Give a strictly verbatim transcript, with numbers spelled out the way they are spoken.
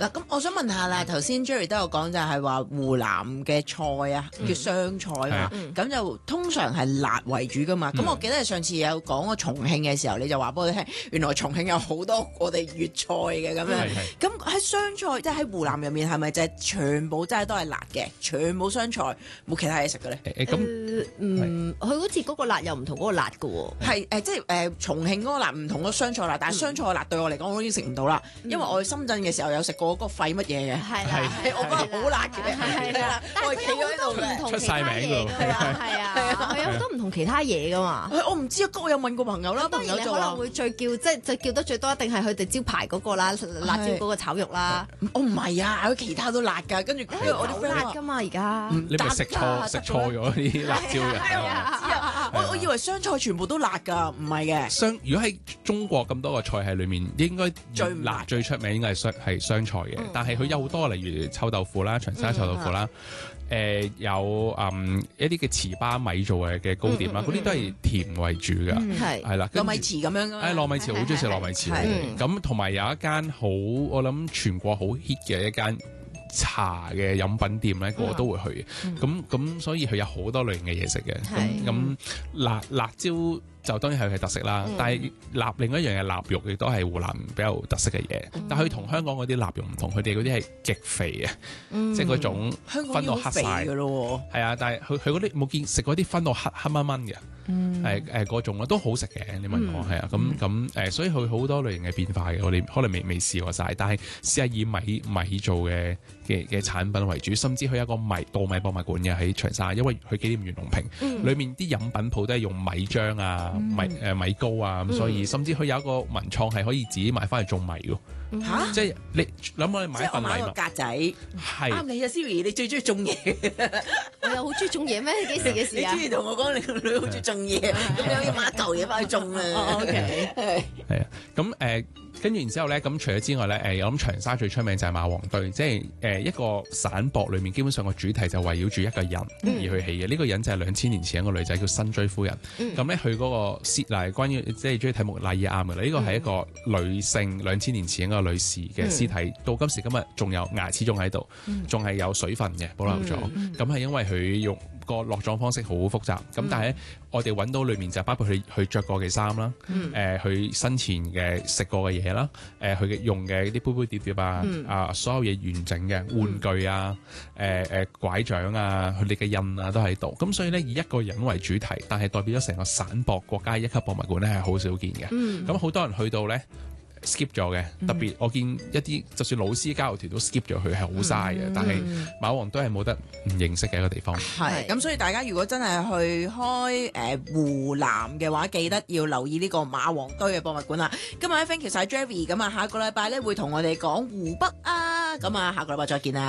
嗱，咁我想問下啦，頭先 Jerry 都有講就係話湖南嘅菜啊，叫湘菜嘛，咁就通常係辣為主噶嘛。咁我記得上次有講過重慶嘅時候，你就話俾我聽，原來重慶有好多我哋粵菜嘅咁樣。咁喺湘菜，即係喺湖南入面，係咪就係全部真係都係辣嘅，全部湘菜冇其他嘢食嘅咧？ 咁嗯，佢好似嗰個辣又唔同嗰個辣嘅喎。 係誒，即係誒重慶嗰個辣唔同嗰湘菜辣，但係湘菜嘅辣對我嚟講我已經食唔到啦，因為我去深圳嘅時候有食過嗰個肺乜嘢嘅，係係我覺得好辣嘅，係啦，我企咗喺度嘅， 出晒名㗎，係啊係啊，佢有好多唔同其他嘢㗎嘛。 我唔知啊，我有問過朋友啦，朋友就可能會最叫即係最叫得最多，一定係佢哋招牌嗰個啦，辣椒嗰個炒肉啦。 我唔係啊，佢其他都辣㗎，跟住我啲 friend 辣㗎嘛而家。 你咪食錯食錯咗啲辣椒嘅。 我我以為湘菜全部都辣㗎，唔係嘅。 湘如果喺中國咁多個菜系裏面，應該最辣最出名應該係湘係湘菜嘅，但係佢有好多例如臭豆腐啦、長沙臭豆腐啦，誒有嗯一啲嘅糍粑米做嘅嘅糕點啦，嗰啲都係甜為主㗎，係係啦， 糯米糍咁樣㗎。 誒糯米糍好中意食糯米糍嘅，咁同埋有一間好我諗全國好 hit 嘅一間茶嘅飲品店咧，個個都會去嘅，咁咁所以佢有好多類型嘅嘢食嘅，咁咁辣辣椒就當然係佢特色啦，但係臘另一樣嘅臘肉亦都係湖南比較特色嘅嘢，但係佢同香港嗰啲臘肉唔同，佢哋嗰啲係極肥嘅，即係嗰種分到黑晒嘅咯，係啊，但係佢佢嗰啲冇見食嗰啲分到黑黑蚊蚊嘅。誒誒嗰種都好食嘅，你問我係啊，咁咁誒，所以佢好多類型嘅變化嘅，我哋可能未未試過晒，但係試下以米米做嘅嘅嘅產品為主，甚至佢有一個米稻米博物館嘅喺長沙，因為佢紀念袁隆平，嗯、裏面啲飲品鋪都係用米漿啊、嗯、米誒、呃、米糕啊，咁、嗯、所以甚至佢有一個文創係可以自己買翻去種米嘅。 嚇！ 即係你諗下，你買一份禮物， 格仔係啱你啊 Siri，你最中意種嘢， 我又好中意種嘢咩？幾時嘅事啊？ 你中意同我講你個女好中意種嘢，咁你可以買一嚿嘢翻去種啊。OK，係係啊，咁誒。跟住然之後咧，咁除咗之外咧，誒我諗長沙最出名就係馬王堆，即係誒一個散博裏面，基本上個主題就圍繞住一個人而去起嘅。呢、嗯、個人就係兩千年前一個女仔叫辛追夫人。咁咧佢嗰個詩嗱，關於即係中意睇木乃伊啱嘅啦。呢個係一個女性兩千年前一個女士嘅屍體，嗯、到今時今日仲有牙齒仲喺度，仲係、嗯、有水分嘅保留咗。咁係、嗯、因為佢用個落葬方式好複雜。咁、嗯、但係咧，我哋揾到裏面就包括佢佢著過嘅衫啦，誒佢生前嘅食過嘅嘢啦，誒佢嘅用嘅啲杯杯碟碟啊，嗯、啊所有嘢完整嘅玩具啊，誒、呃、誒拐杖啊，佢哋嘅印啊都喺度。咁所以咧以一個人為主題，但係代表咗成個省博國家一級博物館咧係好少見嘅。咁好、嗯、多人去到咧。skip 咗嘅，特別我見一啲就算老師交流團都 skip 咗佢，係好嘥嘅。但係馬王堆係冇得唔認識嘅一個地方。 係咁，所以大家如果真係去開誒、呃、湖南嘅話，記得要留意呢個馬王堆嘅博物館啦。今日咧 thank you 晒 Jerry，咁啊下個禮拜咧會同我哋講湖北啊，咁啊下個禮拜再見啦。